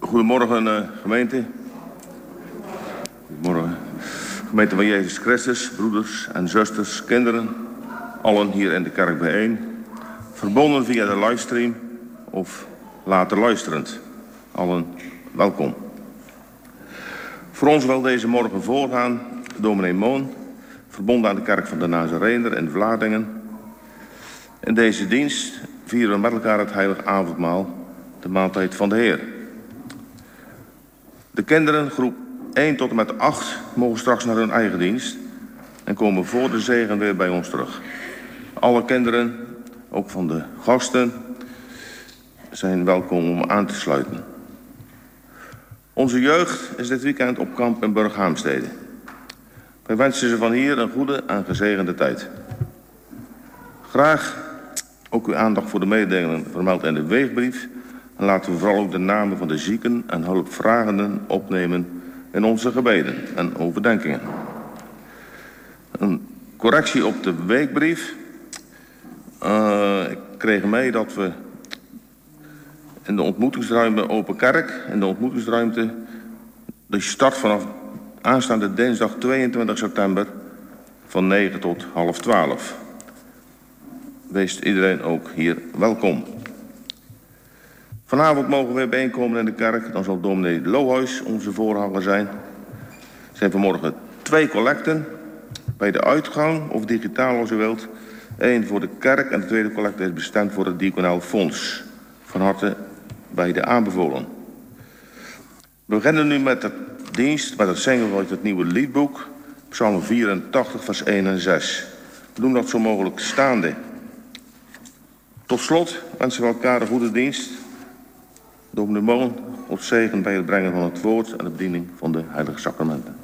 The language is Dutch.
Goedemorgen, gemeente. Goedemorgen. Gemeente van Jezus Christus, broeders en zusters, kinderen, allen hier in de kerk bijeen. Verbonden via de livestream of later luisterend. Allen welkom. Voor ons wil deze morgen voorgaan dominee Moon, verbonden aan de kerk van de Nazarener in Vlaardingen. In deze dienst vieren we met elkaar het heilig avondmaal, de maaltijd van de Heer. De kinderen, groep 1 tot en met 8, mogen straks naar hun eigen dienst en komen voor de zegen weer bij ons terug. Alle kinderen, ook van de gasten, zijn welkom om aan te sluiten. Onze jeugd is dit weekend op kamp in Burghaamstede. Wij wensen ze van hier een goede en gezegende tijd. Graag ook uw aandacht voor de mededelingen vermeld in de weegbrief. En laten we vooral ook de namen van de zieken en hulpvragenden opnemen in onze gebeden en overdenkingen. Een correctie op de weekbrief. Ik kreeg mee dat we in de ontmoetingsruimte Open Kerk, in de ontmoetingsruimte, de start vanaf aanstaande dinsdag 22 september van 9 tot 11:30. Wees iedereen ook hier welkom. Vanavond mogen we weer bijeenkomen in de kerk. Dan zal dominee Lohuis onze voorganger zijn. Er zijn vanmorgen 2 collecten. Bij de uitgang, of digitaal als u wilt. 1 voor de kerk en de tweede collecte is bestemd voor het diaconaal fonds. Van harte bij de aanbevolen. We beginnen nu met de dienst, met het zingen uit het nieuwe liedboek. Psalm 84, vers 1 en 6. We doen dat zo mogelijk staande. Tot slot wensen we elkaar een goede dienst. Dominee Moon, God zegen bij het brengen van het woord en de bediening van de heilige sacramenten.